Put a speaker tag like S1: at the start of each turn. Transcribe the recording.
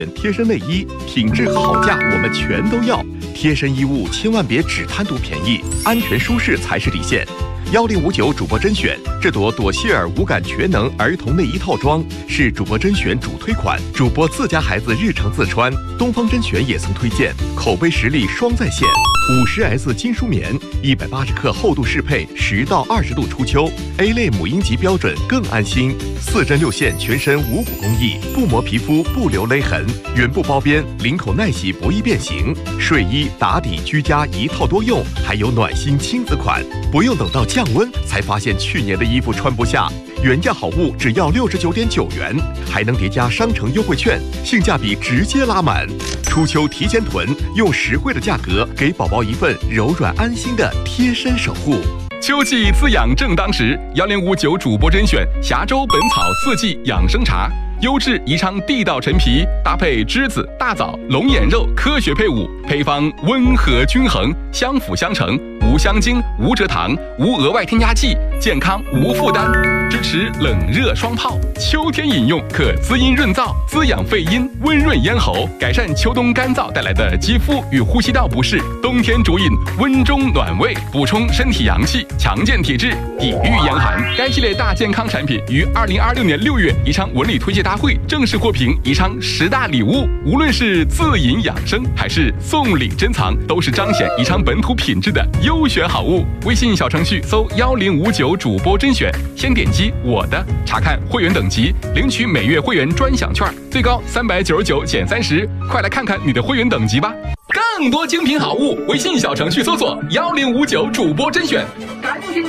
S1: 贴身内衣，品质好价我们全都要。贴身衣物千万别只贪图便宜，安全舒适才是底线。1059主播甄选，这朵希尔无感全能儿童内衣套装是主播甄选主推款，主播自家孩子日常自穿。东方甄选也曾推荐，口碑实力双在线。50S 金舒棉，180克厚度适配，10到20度初秋 ，A 类母婴级标准更安心。4针6线全身无骨工艺，不磨皮肤，不留勒痕，原布包边，领口耐洗，不易变形。睡衣、打底、居家一套多用，还有暖心亲子款，不用等到降温才发现去年的衣服穿不下。原价好物只要69.9元，还能叠加商城优惠券，性价比直接拉满。初秋提前囤，用实惠的价格给宝宝一份柔软安心的贴身守护。
S2: 秋季滋养正当时，1059主播甄选霞州本草四季养生茶，优质宜昌地道陈皮，搭配栀子、大枣、龙眼肉科学配伍，配方温和均衡，相辅相成，无香精、无蔗糖、无额外添加剂，健康无负担，支持冷热双泡。秋天饮用可滋阴润燥，滋养肺阴，温润咽喉，改善秋冬干燥带来的肌肤与呼吸道不适。冬天主饮温中暖胃，补充身体阳气，强健体质，抵御严寒。该系列大健康产品于2026年6月宜昌文旅推介大会正式获评宜昌10大礼物。无论是自饮养生还是送礼珍藏，都是彰显宜昌本土品质的优选好物。微信小程序搜1059主播甄选，先点击我的，查看会员等级，领取每月会员专享券，最高399减30，快来看看你的会员等级吧。更多精品好物，微信小程序搜索1059主播甄选。